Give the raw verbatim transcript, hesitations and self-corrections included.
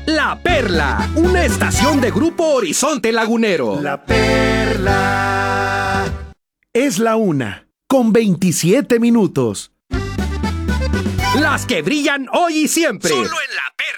La Perla, una estación de Grupo Horizonte Lagunero. La Perla. Es la una, con veintisiete minutos. Las que brillan hoy y siempre. Solo en La Perla.